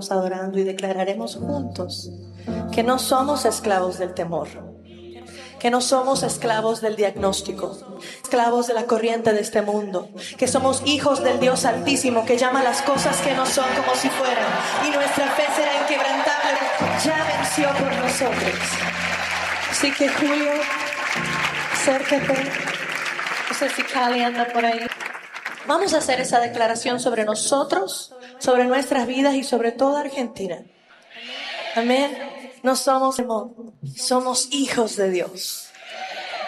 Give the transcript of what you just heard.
seguiremos adorando y declararemos juntos que no somos esclavos del temor, que no somos esclavos del diagnóstico, esclavos de la corriente de este mundo, que somos hijos del Dios Altísimo que llama las cosas que no son como si fueran, y nuestra fe será inquebrantable, ya venció por nosotros. Así que Julio, acércate. No sé si Cali anda por ahí. Vamos a hacer esa declaración sobre nosotros, sobre nuestras vidas y sobre toda Argentina. Amén. No somos temor, somos hijos de Dios.